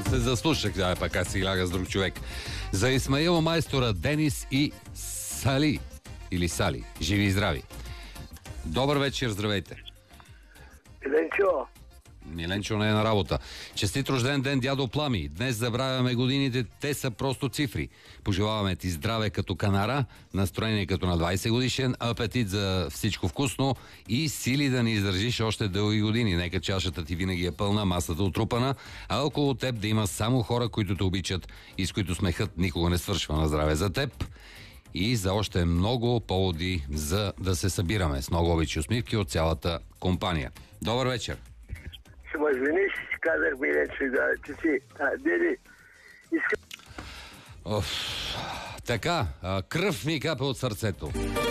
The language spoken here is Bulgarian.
Заслушах, пък аз си ляга с друг човек. За Исмаил майстора Денис и Сали. Или Сали. Живи и здрави. Добър вечер, здравейте. Миленчо. Миленчо не е на работа. Честит рожден ден, дядо Плами. Днес забравяме годините, те са просто цифри. Пожелаваме ти здраве като канара, настроение като на 20 годишен, апетит за всичко вкусно и сили да ни издържиш още дълги години. Нека чашата ти винаги е пълна, масата отрупана, а около теб да има само хора, които те обичат и с които смехът никога не свършва. На здраве за теб и за още много поводи за да се събираме с много обичи усмивки от цялата компания. Добър вечер! Ще ме извиниш, казах Миленчо, че си дели. Така, кръв ми капа от сърцето.